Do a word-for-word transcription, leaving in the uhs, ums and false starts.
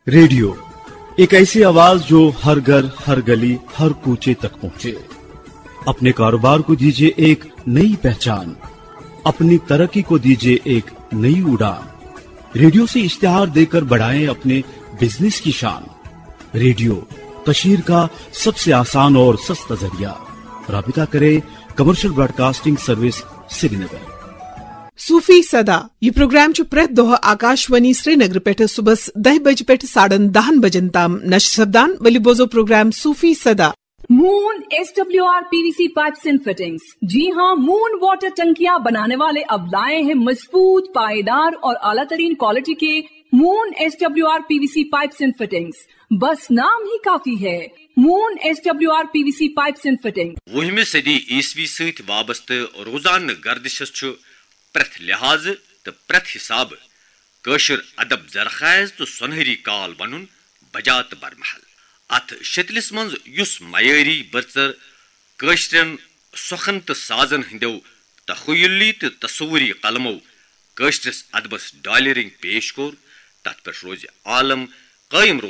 Radio एक ऐसी आवाज जो हर घर, हर गली, हर कूचे तक पहुंचे। अपने कारोबार को दीजिए एक नई पहचान, अपनी तरक्की को दीजिए एक नई उड़ान। रेडियो से इश्तिहार देकर बढ़ाएं अपने बिजनेस की शान। रेडियो कशीर का सबसे आसान और सस्ता जरिया। राबिता करें कमर्शियल ब्रॉडकास्टिंग सर्विस श्रीनगर। सूफी सदा यह प्रोग्राम च प्रत दोह आकाशवाणी श्रीनगर पे सुबह दह बज पे साढ़न दहन बजन ताम नश सब्दान वली बोजो प्रोग्राम सूफी सदा। Moon S W R PVC pipes and fittings. जी हाँ, मून वाटर टंकियां बनाने वाले अब लाए हैं मजबूत, पायदार और आला तरीन क्वालिटी के moon S W R PVC pipes and fittings. बस नाम ही काफी है, moon S W R PVC pipes and fittings. वहमी सदी ईस्वी सत वाबस्त रोजान गर्दिशस प्रथ लिहाज तो प्रथ हिसाब कशर अदब जरखाज तो सुनहरी काल वन बजात बरमहल। अथ शतलिस मज युस मयारी बरतर कशरन सुखन तो साजन हंदो तखयली तो तस्वुरी कलमो कशरस अदबस डालरिंग पेश कोर तथ पे रोज आलम कायम।